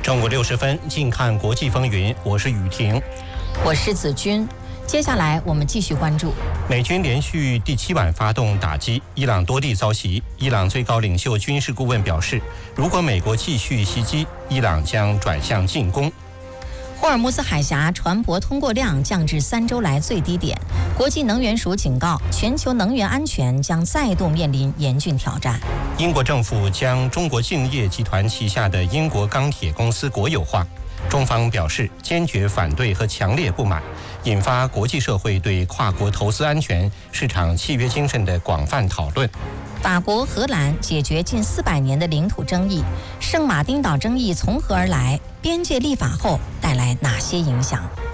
正午60分，近看国际风云，我是雨婷， 我是子君。接下来我们继续关注美军连续第7晚发动打击，伊朗多地遭袭。伊朗最高领袖军事顾问表示，如果美国继续袭击，伊朗将转向进攻。 霍尔木兹海峡船舶通过量降至3周来最低点，国际能源署警告，全球能源安全将再度面临严峻挑战。 英国政府将中国敬业集团旗下的英国钢铁公司国有化，中方表示坚决反对和强烈不满，引发国际社会对跨国投资安全、市场契约精神的广泛讨论。 法国、荷兰解决近400年的领土争议，圣马丁岛争议从何而来？边界立法后带来哪些影响？